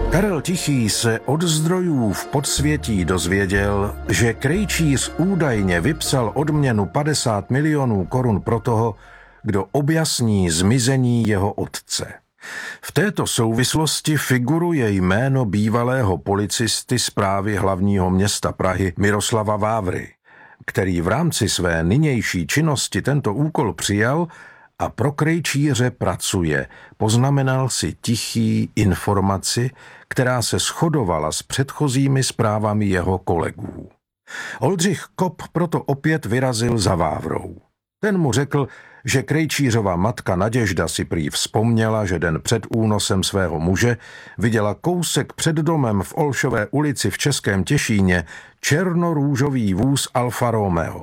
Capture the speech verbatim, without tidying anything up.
Karel Tichý se od zdrojů v podsvětí dozvěděl, že Krejčíř údajně vypsal odměnu padesát milionů korun pro toho, kdo objasní zmizení jeho otce. V této souvislosti figuruje jméno bývalého policisty Správy hlavního města Prahy Miroslava Vávry, který v rámci své nynější činnosti tento úkol přijal a pro Krejčíře pracuje, poznamenal si Tichý informaci, která se shodovala s předchozími zprávami jeho kolegů. Oldřich Kop proto opět vyrazil za Vávrou. Ten mu řekl, že Krejčířova matka Naděžda si prý vzpomněla, že den před únosem svého muže viděla kousek před domem v Olšové ulici v Českém Těšíně černorůžový vůz Alfa Romeo.